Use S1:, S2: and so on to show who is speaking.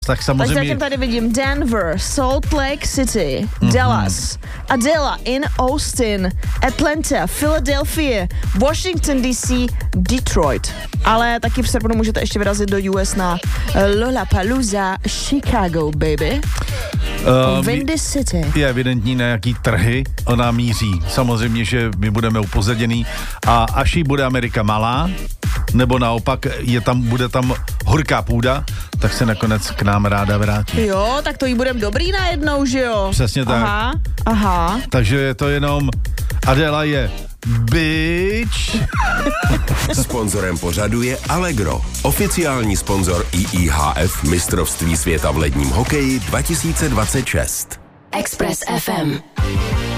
S1: tak samozřejmě...
S2: Takže tady vidím Denver, Salt Lake City, Dallas, Adela in Austin, Atlanta, Philadelphia, Washington DC, Detroit. Ale taky v srpnu můžete ještě vyrazit do US na Lollapalooza, Chicago, baby. Windy City.
S1: Je evidentní, na jaký trhy ona míří. Samozřejmě, že my budeme upozaděný a až jí bude Amerika malá, nebo naopak bude tam horká půda, tak se nakonec k nám ráda vrátí.
S2: Jo, tak to jí budem dobrý najednou, že jo?
S1: Přesně tak.
S2: Aha.
S1: Takže je to jenom Adela je bitch.
S3: Sponzorem pořadu je Allegro, oficiální sponzor IIHF mistrovství světa v ledním hokeji 2026.
S4: Express FM.